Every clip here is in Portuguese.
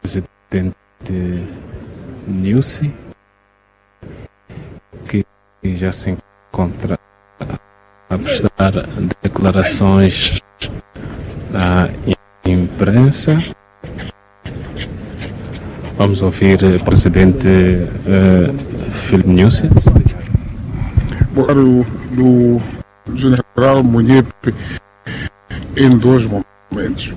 presidente Nyusi, que já se encontra a prestar declarações à imprensa. Vamos ouvir o presidente Filipe Nyusi. Do general Munyepe em dois momentos.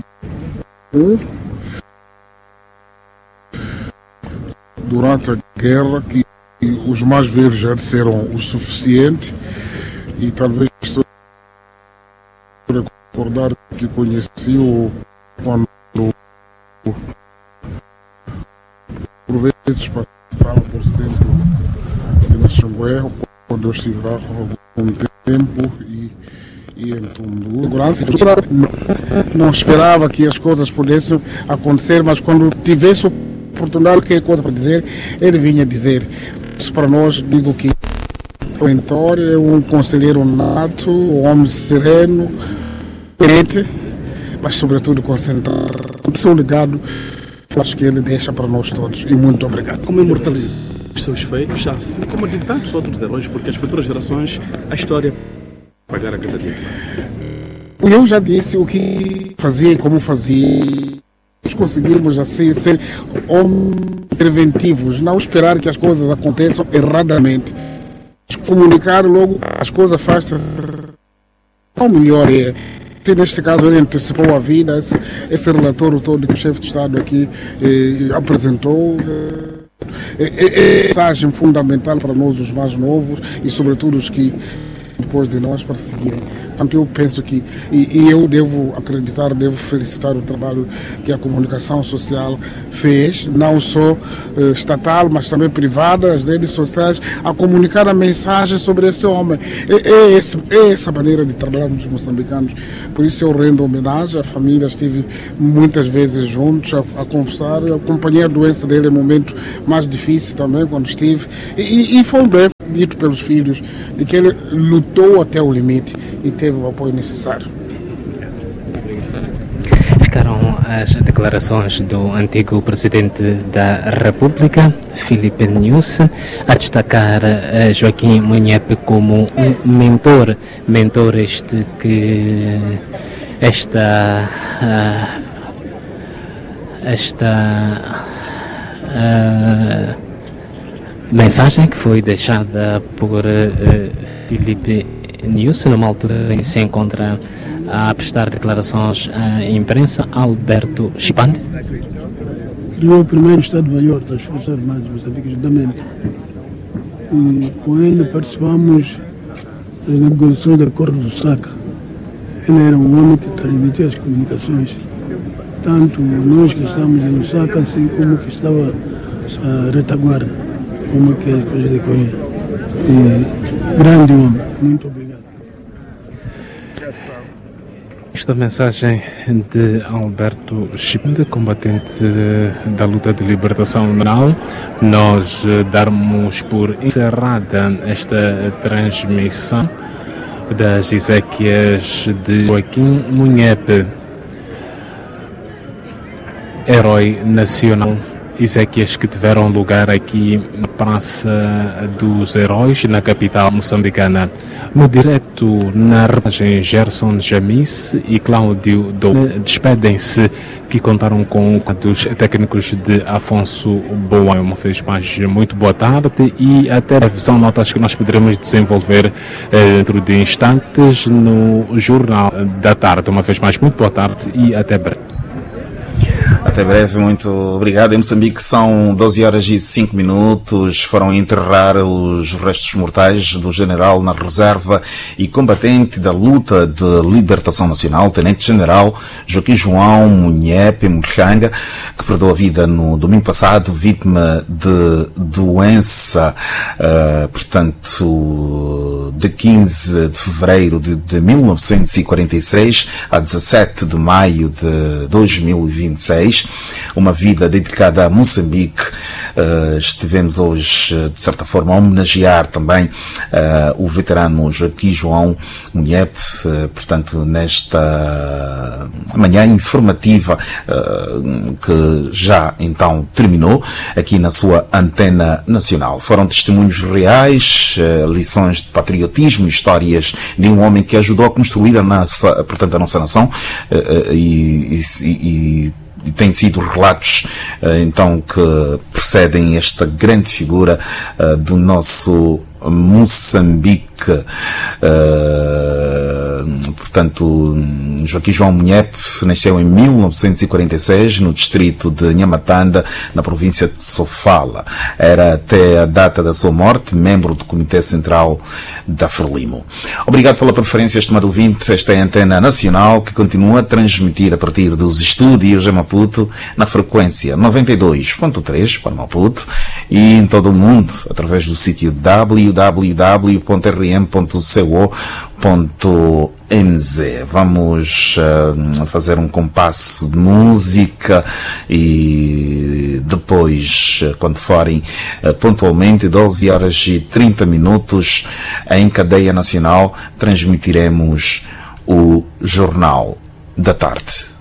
Durante a guerra, que os mais velhos já disseram o suficiente, e talvez estou a recordar que conheci-o quando por vezes passava por centro de Xangué, quando eu estive lá há algum tempo, e em Tundu. Não esperava que as coisas pudessem acontecer, mas quando tivesse oportunidade, qualquer coisa para dizer, ele vinha dizer. Isso para nós, digo que o mentor é um conselheiro nato, um homem sereno, perente, mas sobretudo concentrado. Seu legado, acho que ele deixa para nós todos. E muito obrigado. Como imortalizar os seus feitos, assim como de tantos outros heróis, porque as futuras gerações, a história pagar a cada dia que passa. Eu já disse o que fazia e como fazia. Nós conseguimos assim ser interventivos, não esperar que as coisas aconteçam erradamente. Comunicar logo as coisas fazem o melhor é. Neste caso ele antecipou a vida, esse relatório todo que o chefe de Estado aqui apresentou. É mensagem fundamental para nós, os mais novos, e sobretudo os que depois de nós para seguirem. Portanto, eu penso que, e eu devo acreditar, devo felicitar o trabalho que a comunicação social fez, não só estatal, mas também privada, as redes sociais, a comunicar a mensagem sobre esse homem. É essa maneira de trabalhar dos moçambicanos. Por isso eu rendo homenagem, a família estive muitas vezes juntos a conversar, eu acompanhei a doença dele em um momento mais difícil também, quando estive, e foi bem dito pelos filhos, de que ele lutou até o limite e teve o apoio necessário. Ficaram as declarações do antigo presidente da República, Filipe Nyusi, a destacar Joaquim Munyepe como um mentor este que esta mensagem que foi deixada por Filipe Nyusi numa altura em que se encontra a prestar declarações à imprensa. Alberto Chipande. Criou o primeiro Estado-Maior das Forças Armadas de Moçambique, juntamente. E com ele participamos das negociações do Acordo do Saca. Ele era um homem que transmitia as comunicações, tanto nós que estamos em Lusaka, assim como que estava a retaguarda, como que as coisas decorriam. Grande homem, muito obrigado. Esta mensagem de Alberto Chipande, combatente da luta de libertação nacional. Nós darmos por encerrada esta transmissão das exéquias de Joaquim Munyepe, herói nacional. Exéquias que tiveram lugar aqui na Praça dos Heróis, na capital moçambicana. No direto, na reportagem, Gerson Jamis e Cláudio Dom despedem-se, que contaram com os técnicos de Afonso Boa. Uma vez mais, muito boa tarde, e até a visão notas que nós poderemos desenvolver dentro de instantes no Jornal da Tarde. Uma vez mais, muito boa tarde e até breve. Até breve, muito obrigado. Em Moçambique são 12 horas e 5 minutos. Foram enterrar os restos mortais do general na reserva e combatente da luta de libertação nacional, tenente-general Joaquim João Munyepe Muxanga, que perdeu a vida no domingo passado, vítima de doença, portanto, de 15 de fevereiro de 1946 a 17 de maio de 2026. reais, uma vida dedicada a Moçambique. Estivemos hoje, de certa forma, a homenagear também o veterano Joaquim João Munhep, portanto, nesta manhã informativa que já então terminou aqui na sua antena nacional. Foram testemunhos reais, lições de patriotismo, histórias de um homem que ajudou a construir portanto, a nossa nação e têm sido relatos então que precedem esta grande figura do nosso Moçambique. Portanto, Joaquim João Munhep nasceu em 1946 no distrito de Nhamatanda, na província de Sofala. Era até a data da sua morte membro do Comitê Central da Frelimo. Obrigado pela preferência, estimado ouvinte. Esta é a Antena Nacional, que continua a transmitir a partir dos estúdios em Maputo na frequência 92.3 para Maputo e em todo o mundo através do sítio www.rm.co.nz. Vamos fazer um compasso de música e depois, quando forem pontualmente 12h30 em cadeia nacional, transmitiremos o Jornal da Tarde.